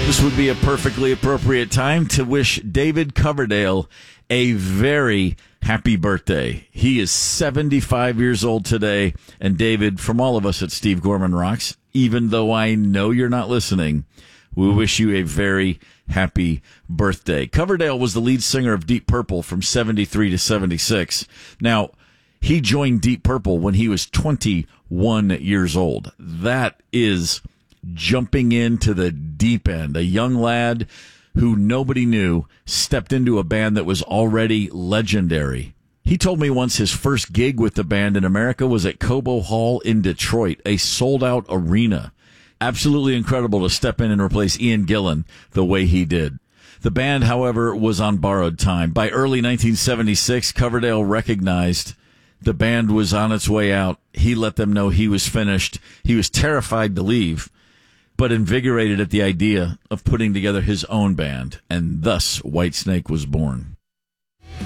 This would be a perfectly appropriate time to wish David Coverdale a very happy birthday. He is 75 years old today. And David, from all of us at Steve Gorman Rocks, even though I know you're not listening, we wish you a very happy birthday. Coverdale was the lead singer of Deep Purple from 73 to 76. Now, he joined Deep Purple when he was 21 years old. That is jumping into the deep end. A young lad who nobody knew stepped into a band that was already legendary. He told me once his first gig with the band in America was at Cobo Hall in Detroit, a sold-out arena. Absolutely incredible to step in and replace Ian Gillan the way he did. The band, however, was on borrowed time. By early 1976, Coverdale recognized the band was on its way out. He let them know he was finished. He was terrified to leave, but invigorated at the idea of putting together his own band, and thus Whitesnake was born.